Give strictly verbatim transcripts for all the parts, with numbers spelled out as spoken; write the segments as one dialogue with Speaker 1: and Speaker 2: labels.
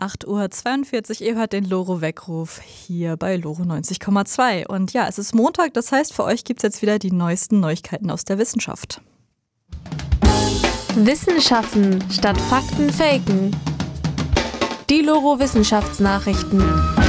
Speaker 1: acht Uhr zweiundvierzig, ihr hört den Loro-Weckruf hier bei Loro neunzig Komma zwei. Und ja, es ist Montag, das heißt, für euch gibt es jetzt wieder die neuesten Neuigkeiten aus der Wissenschaft.
Speaker 2: Wissenschaften statt Fakten faken. Die Loro-Wissenschaftsnachrichten.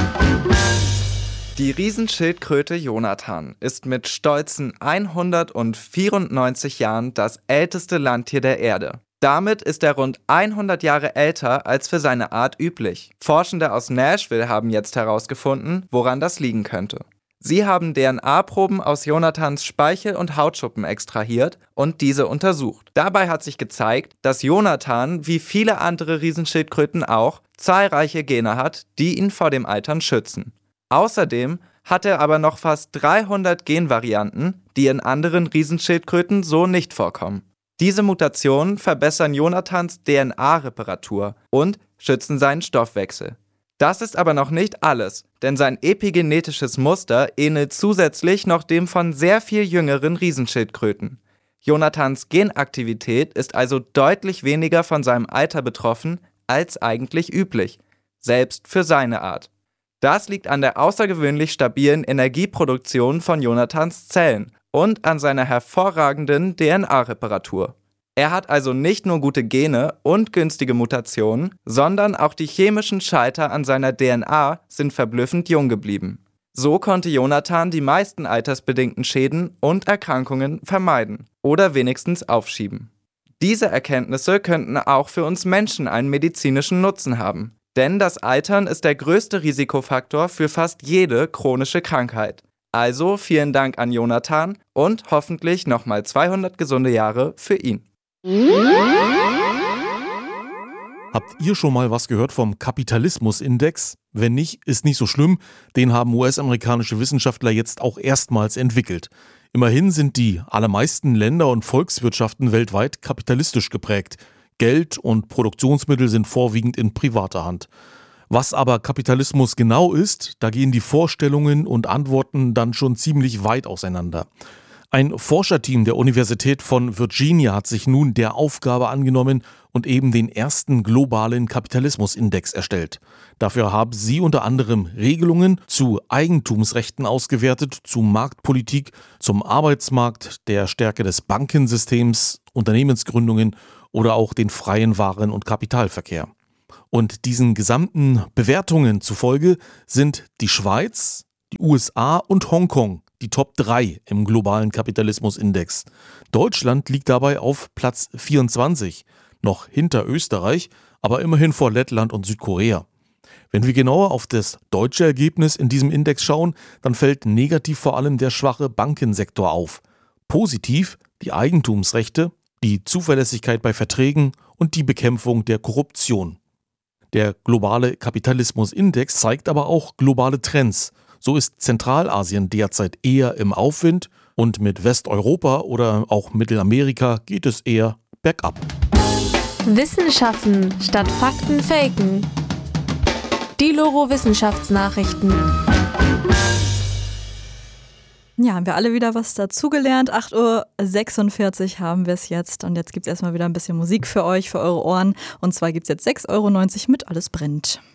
Speaker 3: Die Riesenschildkröte Jonathan ist mit stolzen hundertvierundneunzig Jahren das älteste Landtier der Erde. Damit ist er rund hundert Jahre älter als für seine Art üblich. Forschende aus Nashville haben jetzt herausgefunden, woran das liegen könnte. Sie haben D N A-Proben aus Jonathans Speichel- und Hautschuppen extrahiert und diese untersucht. Dabei hat sich gezeigt, dass Jonathan, wie viele andere Riesenschildkröten auch, zahlreiche Gene hat, die ihn vor dem Altern schützen. Außerdem hat er aber noch fast dreihundert Genvarianten, die in anderen Riesenschildkröten so nicht vorkommen. Diese Mutationen verbessern Jonathans D N A-Reparatur und schützen seinen Stoffwechsel. Das ist aber noch nicht alles, denn sein epigenetisches Muster ähnelt zusätzlich noch dem von sehr viel jüngeren Riesenschildkröten. Jonathans Genaktivität ist also deutlich weniger von seinem Alter betroffen als eigentlich üblich, selbst für seine Art. Das liegt an der außergewöhnlich stabilen Energieproduktion von Jonathans Zellen und an seiner hervorragenden D N A-Reparatur. Er hat also nicht nur gute Gene und günstige Mutationen, sondern auch die chemischen Schalter an seiner D N A sind verblüffend jung geblieben. So konnte Jonathan die meisten altersbedingten Schäden und Erkrankungen vermeiden oder wenigstens aufschieben. Diese Erkenntnisse könnten auch für uns Menschen einen medizinischen Nutzen haben, denn das Altern ist der größte Risikofaktor für fast jede chronische Krankheit. Also vielen Dank an Jonathan und hoffentlich nochmal zweihundert gesunde Jahre für ihn.
Speaker 4: Habt ihr schon mal was gehört vom Kapitalismusindex? Wenn nicht, ist nicht so schlimm. Den haben U S-amerikanische Wissenschaftler jetzt auch erstmals entwickelt. Immerhin sind die allermeisten Länder und Volkswirtschaften weltweit kapitalistisch geprägt. Geld und Produktionsmittel sind vorwiegend in privater Hand. Was aber Kapitalismus genau ist, da gehen die Vorstellungen und Antworten dann schon ziemlich weit auseinander. Ein Forscherteam der Universität von Virginia hat sich nun der Aufgabe angenommen und eben den ersten globalen Kapitalismusindex erstellt. Dafür haben sie unter anderem Regelungen zu Eigentumsrechten ausgewertet, zu Marktpolitik, zum Arbeitsmarkt, der Stärke des Bankensystems, Unternehmensgründungen oder auch den freien Waren- und Kapitalverkehr. Und diesen gesamten Bewertungen zufolge sind die Schweiz, die U S A und Hongkong die Top drei im globalen Kapitalismusindex. Deutschland liegt dabei auf Platz vierundzwanzig, noch hinter Österreich, aber immerhin vor Lettland und Südkorea. Wenn wir genauer auf das deutsche Ergebnis in diesem Index schauen, dann fällt negativ vor allem der schwache Bankensektor auf. Positiv die Eigentumsrechte, die Zuverlässigkeit bei Verträgen und die Bekämpfung der Korruption. Der globale Kapitalismusindex zeigt aber auch globale Trends. So ist Zentralasien derzeit eher im Aufwind und mit Westeuropa oder auch Mittelamerika geht es eher bergab.
Speaker 2: Wissenschaften statt Fakten faken. Die Loro-Wissenschaftsnachrichten.
Speaker 1: Ja, haben wir alle wieder was dazugelernt. acht Uhr sechsundvierzig haben wir es jetzt. Und jetzt gibt es erstmal wieder ein bisschen Musik für euch, für eure Ohren. Und zwar gibt es jetzt sechs Euro neunzig mit Alles brennt.